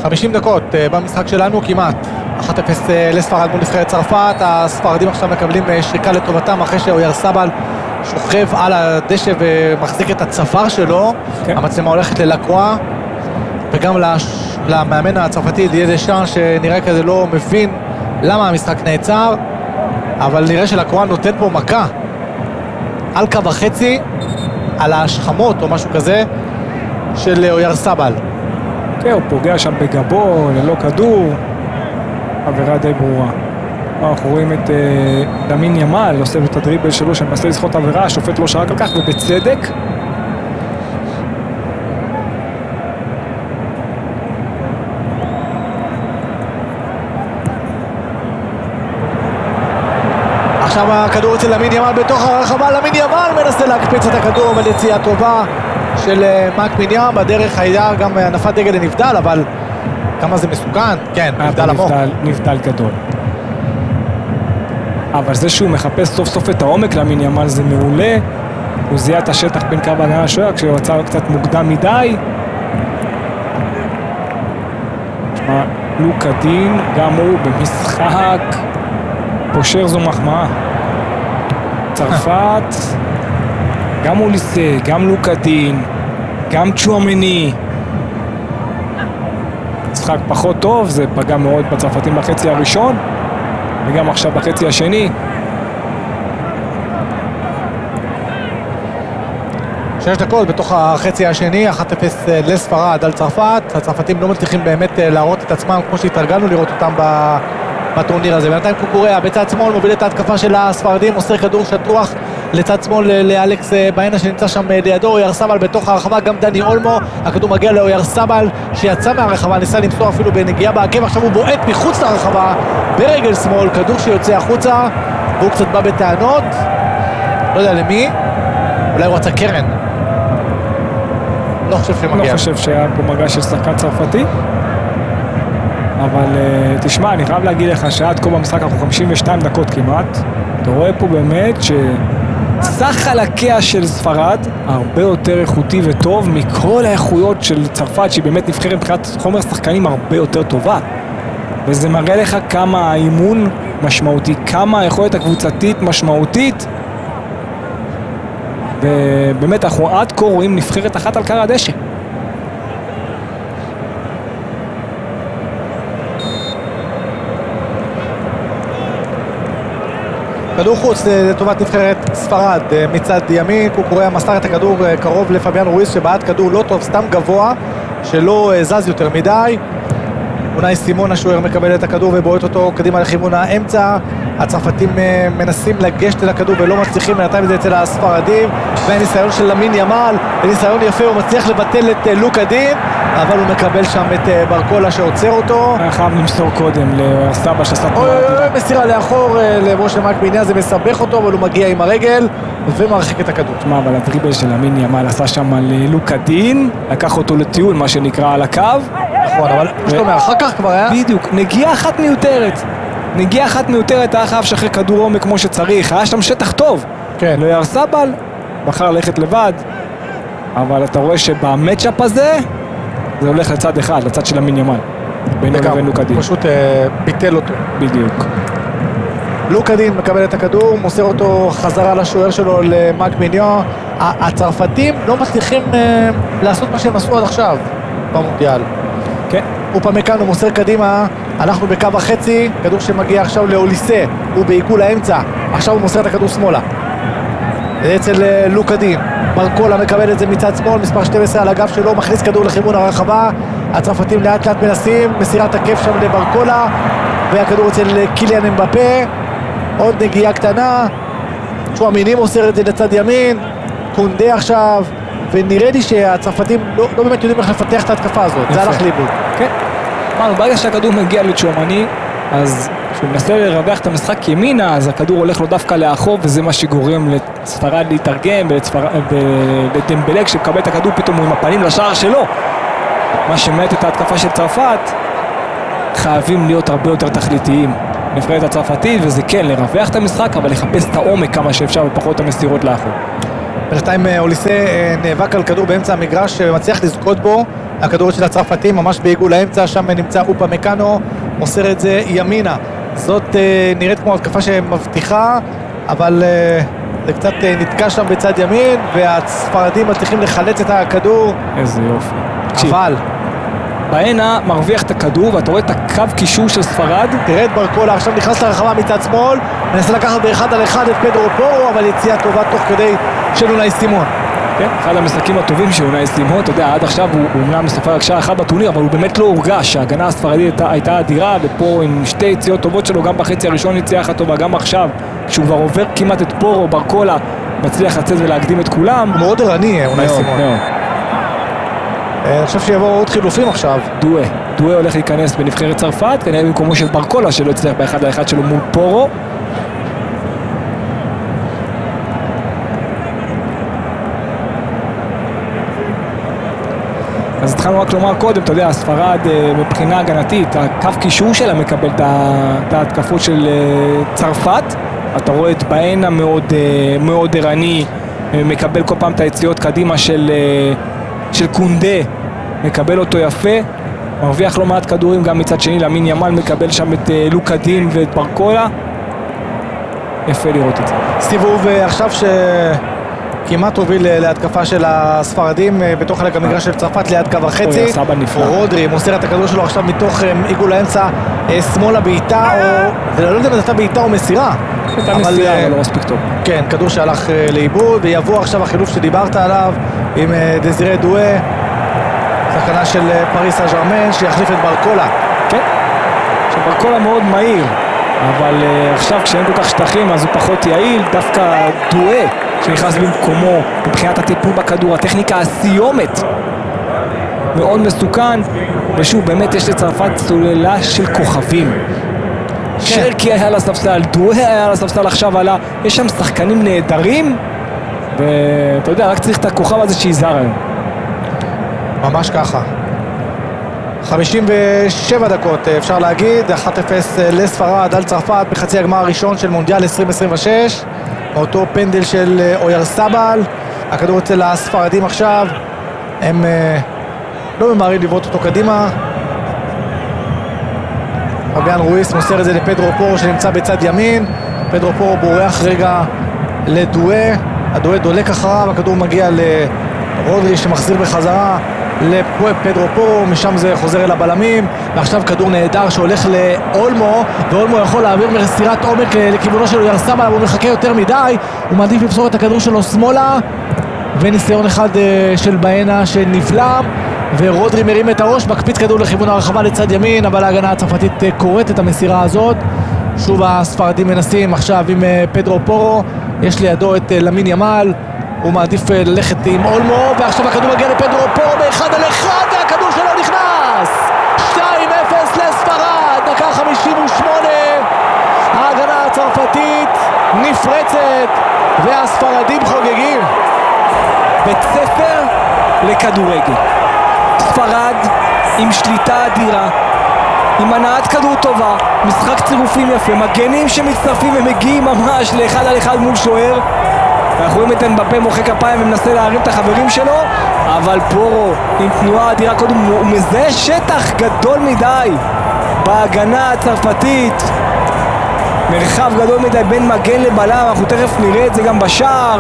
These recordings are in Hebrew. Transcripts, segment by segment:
50 דקות במשחק שלנו כמעט 1-0 לספרד מול נבחרת צרפת. הספרדים עכשיו מקבלים שריקה לטובתם אחרי שאוירסבל שוכב על הדשא ומחזיק את הצוואר שלו. המצלמה הולכת ללקרואה וגם למאמן הצרפתי דידייה דשאן, שנראה כזה לא מבין למה המשחק נעצר, אבל נראה שלקרואה נותן פה מכה על קו החצי, על ההשכמות או משהו כזה של אוירסבל. כן, הוא פוגע שם בגבו, ללא כדור, עבירה די ברורה. אנחנו רואים את למין ימל, עושה את הדריבל שלו שמנסה לזכות עבירה, השופט לא שרק על כך, ובצדק. עכשיו הכדור אצל למין ימל בתוך הרחבה, למין ימל מנסה להקפיץ את הכדור, אבל יציאה טובה של מק מיניאם. בדרך היה גם נפת דגל לנבדל, אבל כמה זה מסוכן? כן, נבדל עמוק. נבדל גדול. אבל זה שהוא מחפש סוף סוף את העומק למין ימל זה מעולה. הוא זיהה את השטח בין קו ההגנה לשוער כשהוא יצא קצת מוקדם מדי. תשמע, לוקה דין, גם הוא במשחק פושר זו מחמאה. צרפת, גם אוליסה, גם לוקה דין, גם צ'ואמני. משחק פחות טוב, זה פגע מאוד בצרפתים בחצי הראשון וגם עכשיו בחצי השני. 6 דקות בתוך החצי השני, 1-0 לספרד על צרפת. הצרפתים לא מצליחים באמת להראות את עצמם כמו שהתרגלנו לראות אותם בטורניר הזה. בינתיים קוקוריאה בצד שמאל מוביל את ההתקפה של הספרדים, מוסר כדור שטוח לצד שמאל לאלכס בעינה שנמצא שם לידו. אוירסבל בתוך הרחבה, גם דני אולמו, הכדור מגיע לאוירסבל שיצא מהרחבה, ניסה למסור אפילו בנגיעה בעקב, עכשיו הוא בועט מחוץ לרחבה ברגל שמאל, כדור שיוצא החוצה והוא קצת בא בטענות, לא יודע למי, אולי הוא רצה קרן, לא חושב שמגיע. לא חושב שהיה פה מגע של שחקן צרפתי, אבל תשמע, אני חייב להגיד לך שעד כה במשחק אנחנו 52 דקות כמעט. אתה רואה פה באמת שסך חלקיה של ספרד הרבה יותר איכותי וטוב מכל האיכויות של צרפת, שהיא באמת נבחרת מבחינת חומר שחקנים הרבה יותר טובה, וזה מראה לך כמה האימון משמעותי, כמה היכולת הקבוצתית משמעותית, ובאמת אנחנו עד כה רואים נבחרת אחת על קר הדשא. כדור חוץ לטובת נבחרת ספרד מצד ימין. קוקוריאה מסר את הכדור קרוב לפביאן רויז שבעט כדור לא טוב, סתם גבוה, שלא זז יותר מדי. אונאי סימון השוער מקבל את הכדור ובועט אותו קדימה לכיוון האמצע. הצרפתים מנסים לגשת אל הכדור ולא מצליחים, בינתיים זה אצל הספרדים, והניסיון של למין ימל, ניסיון יפה, הוא מצליח לבטל את לוקה דין, אבל הוא מקבל שם את ברקולה שעוצר אותו. היה חייב למסור קודם לסבא שעשה מסירה לאחור למשה מק מיניאם, זה מסבך אותו, אבל הוא מגיע עם הרגל ומרחיק את הכדור. תשמע, אבל הדריבל של למין ימל עשה שם על לוקה דין, לקח אותו לטיול, מה שנקרא, על הקו. נכון, אבל יש לו מאחר כך כבר היה? בדיוק, נגיעה אחת מיותרת. נגיעה אחת מיותרת, היה חייב שחרר כדור עומק כמו שצריך, היה שם שטח טוב. כן. לאוירסבל, בחר ללכת לבד, אבל אתה רואה שבמצ'אפ הזה, זה הולך לצד אחד, לצד של למין ימל. בינו לבין לוקה דין. פשוט ביטל אותו. בדיוק. לוקה דין מקבל את הכדור, מוסר אותו חזרה לשוער שלו למק מיניאם. הצרפתים לא מצליחים לעשות מה שהם עשו עד עכשיו במונדיאל. כן. אופמקאנו מוסר קדימה, אנחנו בקו החצי, כדור שמגיע עכשיו לאוליסה, הוא בעיגול האמצע, עכשיו הוא מוסר את הכדור שמאלה. זה אצל לוקה דין, ברקולה מקבל את זה מצד שמאל, מספר 12 על הגב שלו, מכניס כדור לכיוון הרחבה, הצרפתים לאט לאט מנסים, מסירת הכיף שם לברקולה, והכדור אצל קיליאן אמבפה, עוד נגיעה קטנה, צ'ואמני מוסר את זה לצד ימין, קונדה עכשיו, ונראה לי שהצרפתים לא באמת יודעים איך לפתח את ההתקפה הזאת, זה הלך ליבוד. כן, אמרנו, ברגע שהכדור מגיע לצ'ואמני, אז כשהוא מנסה לרווח את המשחק ימינה, אז הכדור הולך לו דווקא לאחור, וזה מה שגורם לספרד להתארגן, ולדמבלה כשקבל את הכדור פתאום הוא עם הפנים לשער שלו. מה שמעט את ההתקפה של צרפת, חייבים להיות הרבה יותר תכליתיים. נבחרת הצרפתית, וזה כן, לרווח את המשחק, אבל לחפש את העומק כמה שאפשר ופחות המסירות לאחור. בינתיים אוליסה נאבק על כדור באמצע המגרש, מצליח לזכות בו, הכדור של הצרפתים, ממש בעיגול האמצע, שם נמצא אופה מקאנו, מוסר את זה ימינה. זאת נראית כמו התקפה שמבטיחה, אבל זה קצת נתקע שם בצד ימין, והספרדים מצליחים לחלץ את הכדור. איזה יופי. אבל בעינה מרוויח את הכדור, ואתה רואה את הקו קישור של ספרד. תראה את ברקולה, עכשיו נכנס לרחבה מצד שמאל, מנסה לקחת באחד על אחד את פדרו פורו, אבל יציאה טובה תוך כדי של אונאי סימון. כן, אחד המשחקים הטובים של אונאי סימון, אתה יודע, עד עכשיו הוא אומנם ספר רק שער אחד בטורניר, אבל הוא באמת לא הורגש, ההגנה הספרדית הייתה אדירה, ופה עם שתי יציאות טובות שלו, גם בחצי הראשון יציאה אחת טובה, גם עכשיו, כשהוא כבר עובר כמעט את פורו, ברקולה, מצליח לצאת ולהקדים את כולם. הוא מאוד ערני, אונאי סימון. אני חושב שיבואו עוד חילופים עכשיו. דואה הולך להיכנס בנבחרת צרפת, כנראה במקומו של ברקולה שלא הצליח באחד על אחד שלו מול פורו. אז התחלנו רק לומר קודם, אתה יודע, ספרד מבחינה הגנתית, הקו קישור שלה מקבל את ההתקפות של צרפת. אתה רואה את בעינה מאוד ערני, מקבל כל פעם את היציאות קדימה של קונדה, מקבל אותו יפה, מרוויח לא מעט כדורים, גם מצד שני למין ימל מקבל שם את לוקדין ואת ברקולה. יפה לראות את זה. סיבוב עכשיו שכמעט הוביל להתקפה של הספרדים בתוך חלק המגרש של צרפת ליד קו החצי. רודרי מוסר את הכדור שלו עכשיו מתוך עיגול האמצע שמאלה בעיטה, או לא יודע אם הייתה בעיטה או מסירה. הייתה מסירה אבל לא מספיק טוב. כן, כדור שהלך לאיבוד, ויבוא עכשיו החילוף שדיברת עליו עם דזירה דואה, שחקנה של פריס סן ז'רמן, שיחליף את ברקולה. כן, שברקולה מאוד מהיר, אבל עכשיו כשאין כל כך שטחים אז הוא פחות יעיל, דווקא דואה שנכנס במקומו מבחינת הטיפול בכדור, הטכניקה הסיומת מאוד מסוכן, ושוב באמת יש לצרפת סוללה של כוכבים. שרקי היה לספסל, דואה היה לספסל, עכשיו עלה, יש שם שחקנים נהדרים, ואתה יודע, רק צריך את הכוכב הזה שיזהר היום. ממש ככה. 57 דקות אפשר להגיד, 1-0 לספרד על צרפת בחצי הגמר הראשון של מונדיאל 2026, מאותו פנדל של אוירסבל. הכדור אצל הספרדים עכשיו, הם לא ממהרים לבעוט אותו קדימה. פביאן רויס מוסר את זה לפדרו פורו שנמצא בצד ימין, פדרו פורו בורח רגע לדואה, הדואה דולק אחריו, הכדור מגיע לרודרי שמחזיר בחזרה לפדרו פורו, משם זה חוזר אל הבלמים, ועכשיו כדור נהדר שהולך לאולמו, ואולמו יכול להעביר מסירת עומק לכיוונו של אוירסבל, אבל הוא מחכה יותר מדי, הוא מעדיף לבשור את הכדור שלו שמאלה, וניסיון אחד של בעינה שנבלם, ורודרי מרים את הראש, מקפיץ כדור לכיוון הרחבה לצד ימין, אבל ההגנה הצרפתית קוראת את המסירה הזאת. שוב הספרדים מנסים עכשיו עם פדרו פורו, יש לידו את למין ימל, הוא מעדיף ללכת עם אולמו, ועכשיו הכדור מגיע לפדרו פורו באחד על אחד, והכדור שלו נכנס! 2-0 לספרד, דקה 58, ההגנה הצרפתית נפרצת, והספרדים חוגגים. בית ספר לכדורגל. ספרד עם שליטה אדירה, עם הנעת כדור טובה, משחק צירופים יפה, מגנים שמצטרפים ומגיעים ממש לאחד על אחד מול שוער. אנחנו רואים את אמבפה מוחא כפיים ומנסה להרים את החברים שלו, אבל פורו עם תנועה אדירה קודם, הוא מזהה שטח גדול מדי בהגנה הצרפתית, מרחב גדול מדי בין מגן לבלם, אנחנו תכף נראה את זה גם בשער.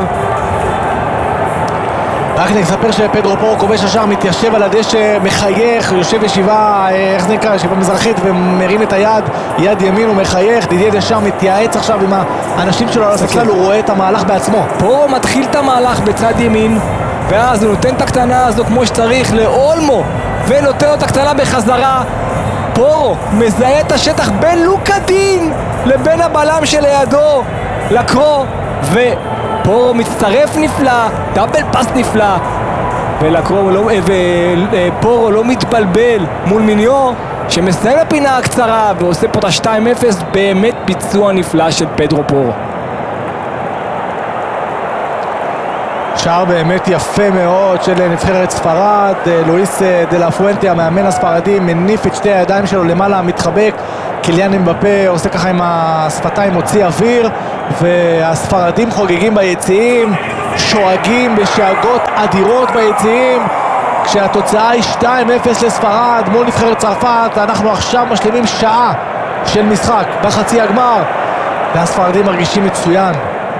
רק נספר שפדרו פורו כובש השער, מתיישב על הדשא, מחייך, יושב ישיבה, איך זה נקרא, ישיבה מזרחית, ומרים את היד, יד ימין הוא מחייך. דידיה דשאר מתייעץ עכשיו עם האנשים שלו על הספסל, הוא רואה את המהלך בעצמו. פורו מתחיל את המהלך בצד ימין, ואז הוא נותן את הקטנה הזו כמו שצריך לאולמו, ונותן לו את הקטנה בחזרה. פורו מזהה את השטח בין לוקדין לבין הבלם שלידו, לקרו, פורו מצטרף נפלא, דאבל פס נפלא, ופורו לא מתבלבל מול מיניו שמסיים הפינה הקצרה ועושה פה את ה-2-0, באמת ביצוע נפלא של פדרו פורו. שער באמת יפה מאוד של נבחרת ספרד. לואיס דה לה פואנטה, המאמן הספרדי, מניף את שתי הידיים שלו למעלה, מתחבק. קיליאן אמבפה עושה ככה עם השפתיים, מוציא אוויר, והספרדים חוגגים ביציעים, שואגים בשאגות אדירות ביציעים. כשהתוצאה היא 2-0 לספרד מול נבחרת צרפת. אנחנו עכשיו משלימים שעה של משחק בחצי הגמר, והספרדים מרגישים מצוין.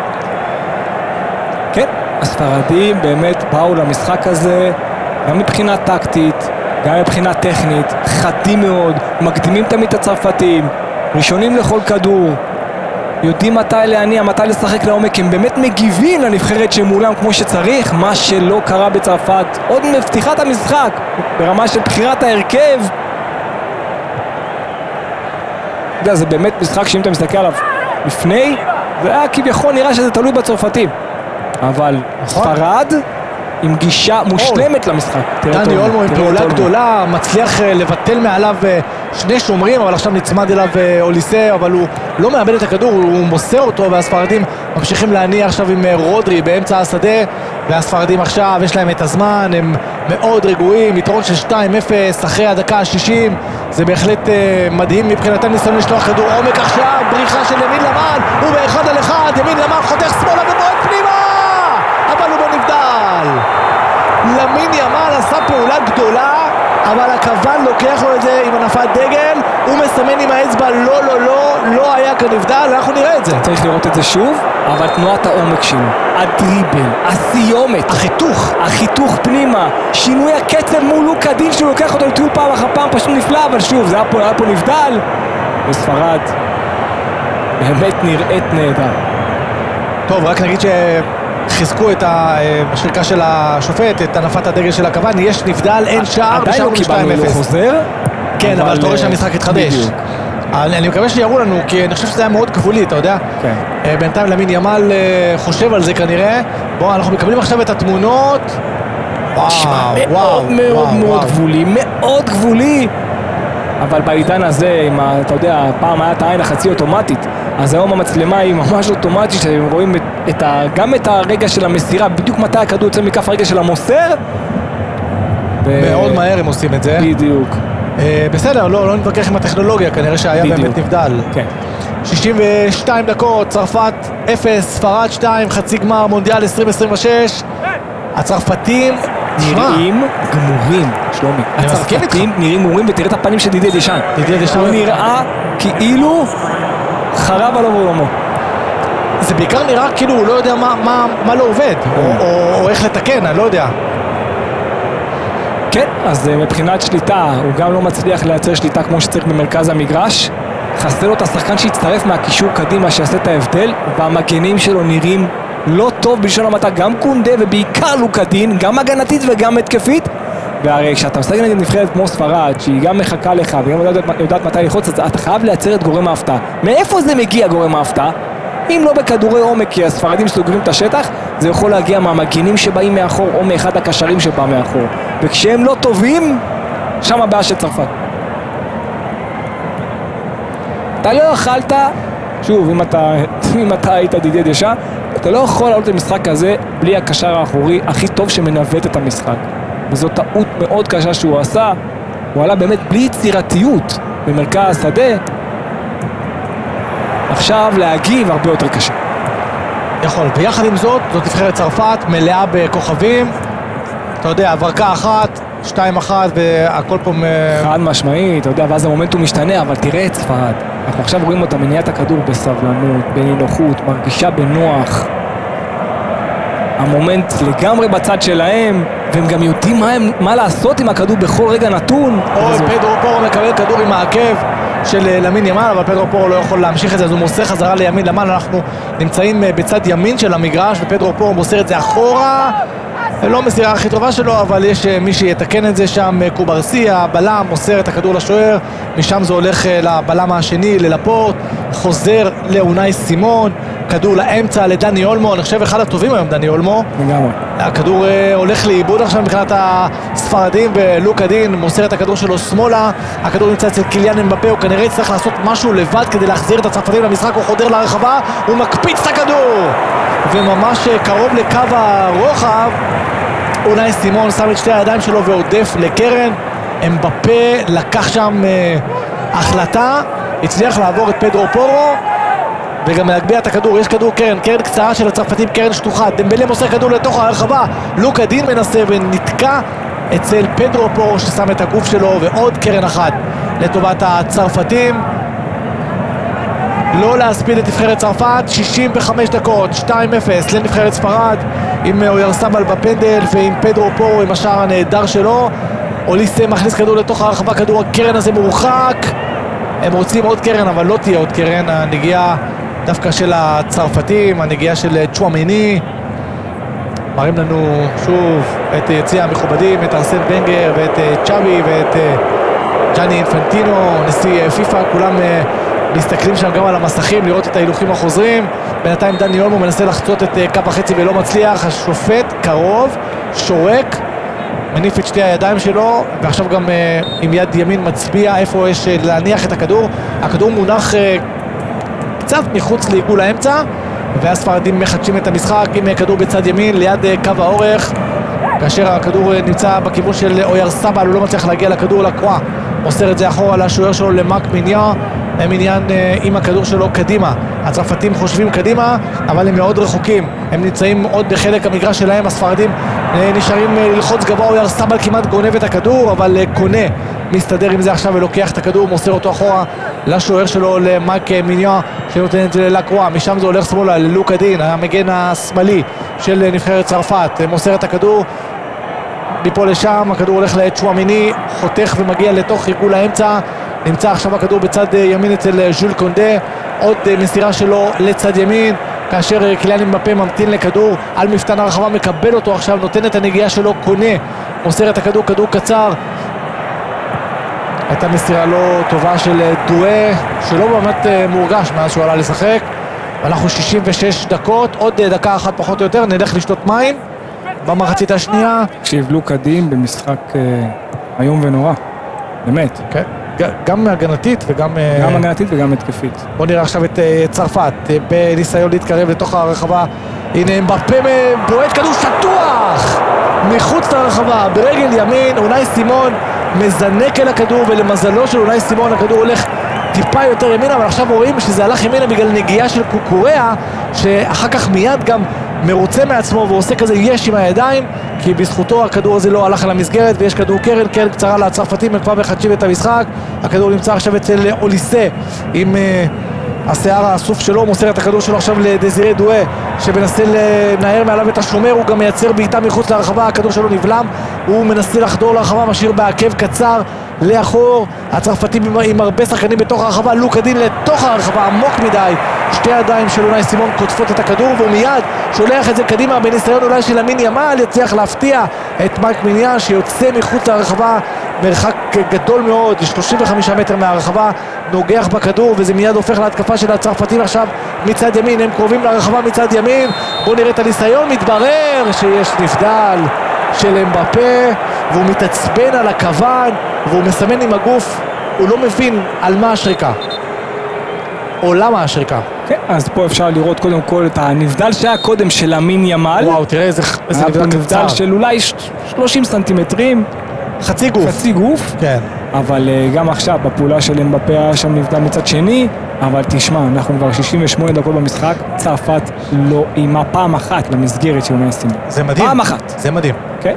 כן, הספרדים באמת באו למשחק הזה גם מבחינה טקטית, גם מבחינה טכנית, חדים מאוד, מקדימים תמיד את הצרפתים, ראשונים לכל כדור, יודעים מתי להניע, מתי לשחק לעומק, הם באמת מגיבים לנבחרת שמולם כמו שצריך, מה שלא קרה בצרפת עוד מפתיחת המשחק, ברמה של בחירת ההרכב. זה באמת משחק שאם אתה מסתכל עליו לפני, זה היה כביכול נראה שזה תלוי בצרפתים, אבל ספרד עם גישה מושלמת למשחק. דני אולמו עם פעולה גדולה, מצליח לבטל מעליו שני שומרים, אבל עכשיו נצמד אליו אוליסה, אבל הוא לא מאבד את הכדור, הוא מוסר אותו, והספרדים ממשיכים להניע עכשיו עם רודרי באמצע השדה, והספרדים עכשיו יש להם את הזמן, הם מאוד רגועים, יתרון של 2-0 אחרי הדקה ה-60, זה בהחלט מדהים מבחינתם, ניסיון לשלוח כדור עומק עכשיו, בריחה של ימין למען, הוא באחד על אחד, ימין למען חותך שמאלה ובועט פנימה, אבל הוא בנבדל. למין ימל עשה פעולה גדולה, אבל הכוון לוקח לו את זה עם הנפת דגל, הוא מסמן עם האצבע לא היה כנבדל, אנחנו נראה את זה. צריך לראות את זה שוב, אבל תנועת העומק שלו, הדריבל, הסיומת, החיתוך פנימה, שינוי הקצב מול לוקה דין שהוא לוקח אותו לטיול פעם אחר פעם, פשוט נפלא, אבל שוב, זה היה פה נבדל, וספרד באמת נראית נהדר. טוב, רק נגיד חיזקו את השריקה של השופט, את הנפת הדגל של הכוון, יש נבדל, אין שער, עדיין לא קיבלנו לו חוזר. כן, אבל אתה רואה שהמשחק התחדש. אני מקווה שיראו לנו, כי אני חושב שזה היה מאוד גבולי, אתה יודע? כן. בינתיים למין ימל חושב על זה כנראה. בוא, אנחנו מקבלים עכשיו את התמונות. מאוד מאוד מאוד גבולי, מאוד גבולי. אבל בעידן הזה, אתה יודע, פעם היה את העין החצי אוטומטית, אז היום המצלמה היא ממש אוטומטית, שהם רואים גם את הרגע של המסירה, בדיוק מתי הכדור יוצא מכף הרגע של המוסר. מאוד מהר הם עושים את זה. בדיוק. בסדר, לא נתווכח עם הטכנולוגיה, כנראה שהיה באמת נבדל. כן. 62 דקות, צרפת 0, ספרד 2, חצי גמר מונדיאל 2026. הצרפתים נראים גמורים, שלומי. הצרפתים נראים גמורים, ותראה את הפנים של דידיה דשאן. הוא נראה כאילו חרב על עולמו. זה בעיקר נראה כאילו הוא לא יודע מה לא עובד, או איך לתקן, אני לא יודע. כן, אז מבחינת שליטה, הוא גם לא מצליח לייצר שליטה כמו שצריך במרכז המגרש. חסר לו את השחקן שהצטרף מהקישור קדימה שיעשה את ההבדל, והמגנים שלו נראים לא טוב בלשון המעטה, גם קונדה ובעיקר לוקה דין, גם הגנתית וגם התקפית. והרי כשאתה משחק נגד נבחרת כמו ספרד, שהיא גם מחכה לך וגם יודעת מתי לחוץ, אז אתה חייב לייצר את גורם ההפתעה. מאיפה זה מגיע גורם ההפתעה? אם לא בכדורי עומק, כי הספרדים סוגרים את השטח, זה יכול להגיע מהמגינים שבאים מאחור או מאחד הקשרים שבא מאחור. וכשהם לא טובים, שם הבעיה של צרפת. אתה לא יכולת, שוב, אם אתה היית דידיה דשאן, אתה לא יכול לעלות למשחק כזה בלי הקשר האחורי הכי טוב שמנווט את המשחק. וזו טעות מאוד קשה שהוא עשה. הוא עלה באמת בלי יצירתיות במרכז השדה. עכשיו להגיב הרבה יותר קשה. יכול, ויחד עם זאת נבחרת צרפת מלאה בכוכבים. אתה יודע, הברקה אחת, 2-1 והכל פה חד משמעי, אתה יודע, ואז המומנטום משתנה, אבל תראה את ספרד. אנחנו עכשיו רואים אותה מניעת הכדור בסבלנות, בנינוחות, מרגישה בנוח. המומנט לגמרי בצד שלהם, והם גם יודעים מה לעשות עם הכדור בכל רגע נתון. פדרו פורו מקבל כדור עם העקב של למין ימל, אבל פדרו פורו לא יכול להמשיך את זה, אז הוא מוסר חזרה לימין למען. אנחנו נמצאים בצד ימין של המגרש, ופדרו פורו מוסר את זה אחורה. לא מסירה הכי טובה שלו, אבל יש מי שיתקן את זה שם, קוברסיה, בלם, מוסר את הכדור לשוער, משם זה הולך לבלם השני, ללפורט, חוזר לאונאי סימון, כדור לאמצע לדני אולמו, אני חושב אחד הטובים היום דני אולמו. לגמרי. הכדור הולך לאיבוד עכשיו מבחינת הספרדים, ולוקה דין מוסר את הכדור שלו שמאלה, הכדור נמצא אצל קיליאן אמבפה, הוא כנראה צריך לעשות משהו לבד כדי להחזיר את הצרפתים למשחק, הוא חודר לרחבה, הוא מקפיץ את הכדור, וממש קרוב לקו הרוחב, אונאי סימון שם את שתי הידיים שלו ועודף לקרן. אמבפה לקח שם החלטה, הצליח לעבור את פדרו פורו וגם להגביה את הכדור. יש כדור קרן קצרה של הצרפתים, קרן שטוחה, דמבלה מוסר כדור לתוך הרחבה, לוקה דין מנסה ונתקע אצל פדרו פורו ששם את הגוף שלו, ועוד קרן אחת לטובת הצרפתים. לא להספיד את נבחרת צרפת, 65 דקות, 2-0 לנבחרת ספרד, עם אוירסבל בפנדל ועם פדרו פורו עם השער הנהדר שלו. אוליסה מכניס כדור לתוך הרחבה, כדור הקרן הזה מורחק, הם רוצים עוד קרן אבל לא תהיה עוד קרן. הנגיעה דווקא של הצרפתים, הנגיעה של צ'ואמני. מראים לנו שוב את יציע המכובדים, את ארסן ונגר ואת צ'אבי ואת ג'אני אינפנטינו, נשיא פיפ"א, כולם מסתכלים שם גם על המסכים לראות את ההילוכים החוזרים. בינתיים דני אולמו מנסה לחצות את קו החצי ולא מצליח, השופט קרוב, שורק, מניף את שתי הידיים שלו, ועכשיו גם עם יד ימין מצביע איפה יש להניח את הכדור. הכדור מונח קצת מחוץ לעיגול האמצע, והספרדים מחדשים את המשחק עם כדור בצד ימין ליד קו האורך, כאשר הכדור נמצא בכיוון של אוירסבל, הוא לא מצליח להגיע לכדור, לקרוע מוסר את זה אחורה לשוער שלו למאק מיניאן. מיניאן עם הכדור שלו קדימה, הצרפתים חושבים קדימה אבל הם מאוד רחוקים, הם נמצאים עוד בחלק המגרש שלהם. הספרדים נשארים ללחוץ גבוה, אוירסבל כמעט גונב את הכדור אבל קונה מסתדר עם זה עכשיו ולוקח את הכדור, מוסר אותו אחורה לשוער שלו למאק מיניאן שנותן את זה ללקרוע, משם זה הולך שמאלה ללוקה דין, המגן השמאלי של נבחרת צרפת, מוסר את הכדור מפה לשם, הכדור הולך לצ'ואמני, חותך ומגיע לתוך עיגול האמצע. נמצא עכשיו הכדור בצד ימין אצל ז'ול קונדה, עוד מסירה שלו לצד ימין, כאשר קיליאן אמבפה ממתין לכדור על מפתן הרחבה, מקבל אותו עכשיו, נותן את הנגיעה שלו, קונה, מוסר את הכדור, כדור קצר. הייתה מסירה לא טובה של דואה, שלא באמת מורגש מאז שהוא עלה לשחק. אנחנו 66 דקות, עוד דקה אחת פחות או יותר, נלך לשתות מים במחצית השנייה. שיבלו קדים במשחק איום ונורא, באמת. כן. גם הגנתית וגם... גם הגנתית וגם התקפית. בוא נראה עכשיו את צרפת בניסיון להתקרב לתוך הרחבה. הנה אמבפה בועט כדור שטוח מחוץ לרחבה ברגל ימין, אונאי סימון מזנק אל הכדור, ולמזלו של אונאי סימון הכדור הולך טיפה יותר ימינה, אבל עכשיו רואים שזה הלך ימינה בגלל נגיעה של קוקוריאה, שאחר כך מיד גם מרוצה מעצמו ועושה כזה יש עם הידיים, כי בזכותו הכדור הזה לא הלך על המסגרת, ויש כדור קרן קצרה לצרפתים, הם כבר מחדשים את המשחק. הכדור נמצא עכשיו אצל אוליסה עם השיער האסוף שלו, מוסר את הכדור שלו עכשיו לדזירי דואה שמנסה לנער מעליו את השומר, הוא גם מייצר בעיטה מחוץ לרחבה, הכדור שלו נבלם, הוא מנסה לחדור לרחבה, משאיר בעקב קצר לאחור. הצרפתים עם הרבה שחקנים בתוך הרחבה, לוקה דין לתוך הרחבה עמוק מדי, שתי ידיים של אונאי סימון קוטפות את הכדור, והוא מיד שולח את זה קדימה בניסיון אולי של למין ימל, יצליח להפתיע את מאק מיניאן שיוצא מחוץ לרחבה מרחק גדול מאוד, 35 מטר מהרחבה, נוגח בכדור, וזה מיד הופך להתקפה של הצרפתים עכשיו מצד ימין, הם קרובים לרחבה מצד ימין. בואו נראה את הניסיון, מתברר שיש נבדל של אמבפה והוא מתעצבן על הכוון והוא מסמן עם הגוף, הוא לא מבין על מה השריקה או למה השריקה. כן, אז פה אפשר לראות קודם כל את הנבדל שהיה קודם של למין ימל. וואו, תראה איזה נבדל של אולי 30 סנטימטרים, חצי גוף. כן. אבל גם עכשיו בפעולה של אמבפה היה שם נבדל מצד שני. אבל תשמע, אנחנו כבר 68 דקות במשחק, צרפת לא אימה פעם אחת למסגרת של אונאי סימון. זה מדהים. פעם אחת. זה מדהים. כן.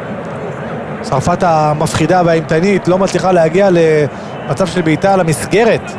צרפת המפחידה והאימתנית לא מצליחה להגיע למצב של בעיטה למסגרת.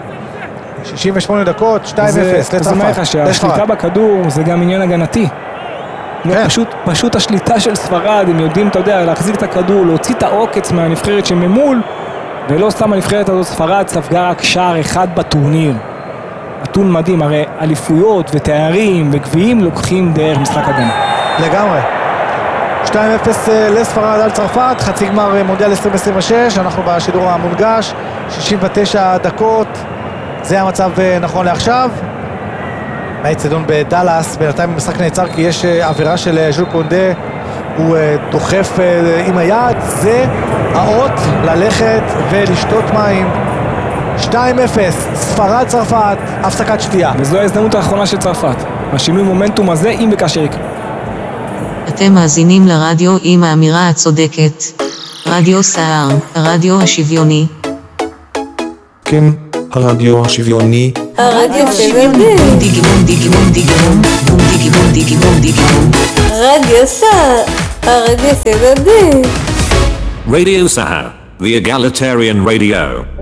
68 דקות, 2-0 לצרפת. זה אומר לך שהשליטה בכדור זה גם עניין הגנתי. כן. פשוט השליטה של ספרד, הם יודעים, אתה יודע, להחזיק את הכדור, להוציא את העוקץ מהנבחרת שממול, ולא סתם הנבחרת הזאת, ספרד ספגה רק שער אחד בטורניר. נתון מדהים, הרי אליפויות ותארים וגביעים לוקחים דרך משחק הגנה. לגמרי. 2-0 לספרד על צרפת, חצי גמר מונדיאל 2026, אנחנו בשידור המונגש, 69 דקות, זה המצב נכון לעכשיו. מהאצטדיון בדלס, בינתיים המשחק נעצר כי יש עבירה של ז'ול קונדה, הוא דוחף עם היד, זה האות ללכת ולשתות מים. 2-0, ספרד צרפת, הפסקת שתייה. וזו ההזדמנות האחרונה של צרפת, השינוי מומנטום הזה אם וכאשר יקרה. אתם מאזינים לרדיו עם האמירה הצודקת. רדיו סער, הרדיו השוויוני. כן, הרדיו השוויוני. הרדיו השוויוני. רדיו סער, הרדיו השוויוני. Radio Sahar, the egalitarian radio.